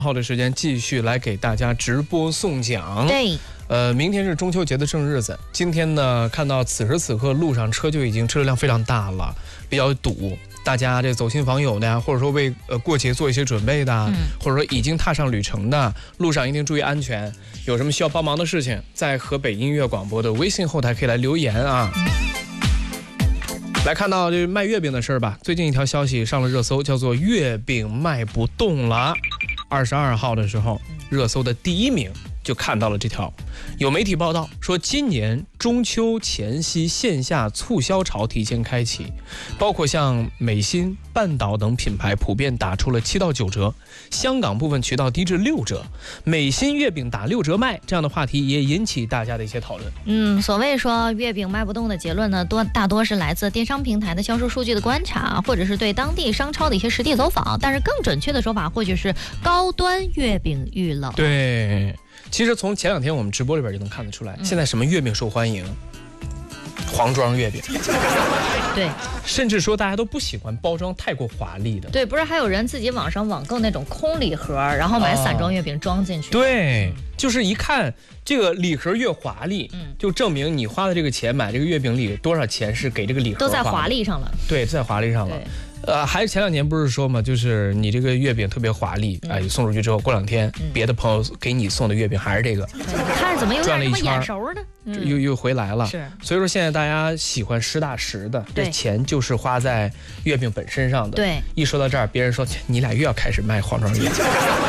号的时间继续来给大家直播送奖。 对， 明天是中秋节的正日子。今天呢，看到此时此刻路上车流量非常大了，比较堵。大家这走亲访友的呀，或者说为过节做一些准备的，或者说已经踏上旅程的，路上一定注意安全。有什么需要帮忙的事情，在河北音乐广播的微信后台可以来留言啊。来看到这卖月饼的事儿吧。最近一条消息上了热搜，叫做月饼卖不动了。22号的时候，热搜的第1名就看到了这条。有媒体报道说，今年中秋前夕线下促销潮提前开启，包括像美心、半岛等品牌普遍打出了7到9折，香港部分渠道低至6折，美心月饼打6折卖，这样的话题也引起大家的一些讨论。 所谓说月饼卖不动的结论呢，大多是来自电商平台的销售数据的观察，或者是对当地商超的一些实地走访，但是更准确的说法或许是高端月饼遇冷。 对，其实从前2天我们直播里边就能看得出来，现在什么月饼受欢迎？黄庄月饼。 对， 甚至说大家都不喜欢包装太过华丽的。 对，不是还有人自己网上网购那种空礼盒，然后买散装月饼装进去。 对，就是一看这个礼盒越华丽，就证明你花的这个钱买这个月饼里多少钱是给这个礼盒都在华丽上了。 对，在华丽上了。还是前2年不是说嘛，就是你这个月饼特别华丽，送出去之后，过2天别的朋友给你送的月饼还是这个， 看着怎么有点那么眼熟呢？ 又回来了。 是， 所以说现在大家喜欢实打实的，这钱就是花在月饼本身上的。 对，一说到这儿，别人说你俩又要开始卖黄庄月饼。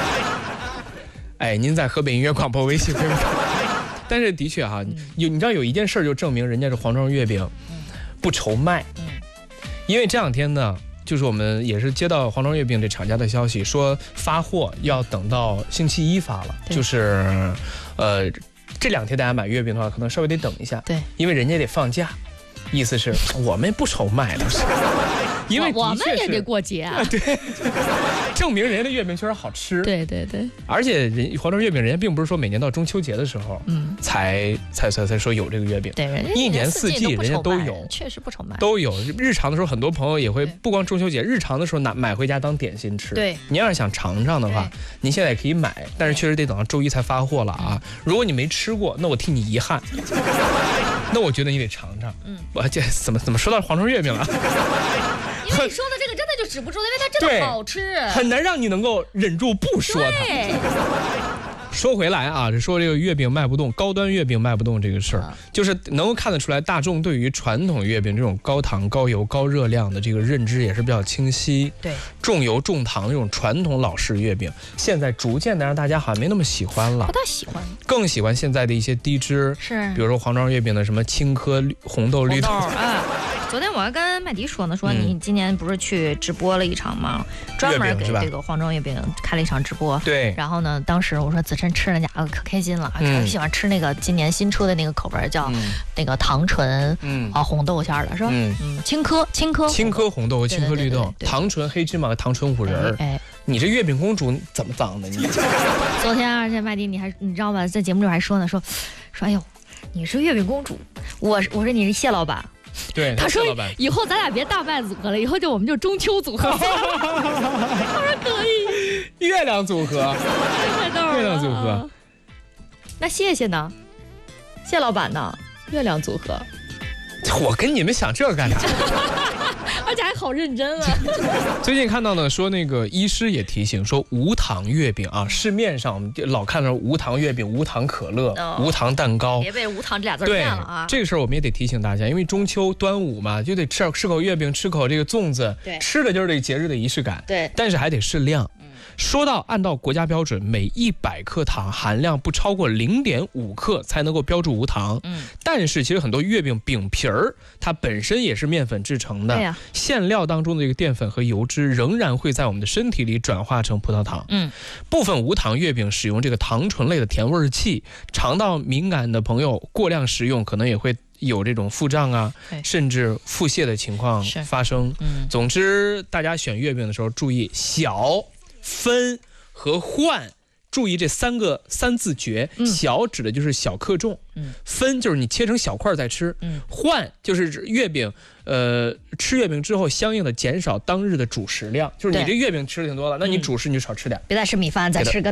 您在河北音乐广播微信对不对？但是的确哈，你知道有一件事就证明人家是黄庄月饼不愁卖，因为这2天呢。就是我们也是接到黄庄月饼这厂家的消息，说发货要等到星期1发了，就是这2天大家买月饼的话，可能稍微得等一下， 对， 因为人家得放假，意思是我们不愁卖的，因为我们也得过节啊， 对，证明人家的月饼确实好吃， 对对对， 而且黄庄月饼人家并不是说每年到中秋节的时候，才说有这个月饼， 对，人家 1年4季人家都有， 确实不愁卖， 都有。日常的时候，很多朋友也会不光中秋节，日常的时候买回家当点心吃。 对， 你要是想尝尝的话，您现在也可以买，但是确实得等到周1才发货了啊。如果你没吃过，那我替你遗憾。那我觉得你得尝尝。我这怎么说到黄庄月饼了？ 因为你说的这个真的就止不住，因为它真的好吃， 很难让你能够忍住不说它。说回来啊，说这个月饼卖不动，高端月饼卖不动这个事儿，就是能够看得出来，大众对于传统月饼这种高糖、高油、高热量的这个认知也是比较清晰。 对， 重油重糖这种传统老式月饼，现在逐渐的让大家好像没那么喜欢了， 不太喜欢， 更喜欢现在的一些低脂， 是， 比如说黄庄月饼的什么青稞、红豆、绿豆。 昨天我还跟麦迪说呢，说你今年不是去直播了一场吗？专门给这个黄庄月饼开了一场直播。 对。 然后呢，当时我说子琛吃那家伙可开心了，很喜欢吃那个今年新出的那个口味，叫那个糖醇，红豆馅的，是吧？青稞红豆和青稞绿豆， 糖醇黑芝麻和糖醇5仁。你这月饼公主怎么当的你？ 昨天而且麦迪你知道吧，在节目里还说呢，说哎呦，你是月饼公主，我说你是谢老板。 对， 他说以后咱俩别大麦组合了，以后我们就中秋组合。他说可以， 月亮组合，月亮组合。 那谢谢呢？谢老板呢？月亮组合。 我跟你们想这干啥？ 而且还好认真啊！ 最近看到呢，说那个医师也提醒说，无糖月饼啊，市面上我们老看到无糖月饼、无糖可乐、无糖蛋糕， 别被无糖这俩字骗了啊！ 这个事儿我们也得提醒大家，因为中秋、端午嘛，就得吃口月饼，吃口这个粽子，吃的就是这个节日的仪式感。 对， 但是还得适量。说到按照国家标准，每100克糖含量不超过0.5克才能够标注无糖。但是其实很多月饼饼皮儿它本身也是面粉制成的，馅料当中的这个淀粉和油脂仍然会在我们的身体里转化成葡萄糖。部分无糖月饼使用这个糖醇类的甜味剂，肠道敏感的朋友过量食用可能也会有这种腹胀啊，甚至腹泻的情况发生。总之大家选月饼的时候注意小、分和换注意这三字诀，小指的就是小克重，分就是你切成小块再吃，换就是月饼，吃月饼之后相应的减少当日的主食量，就是你这月饼吃的挺多了，那你主食你就少吃点， 别再吃米饭，再吃个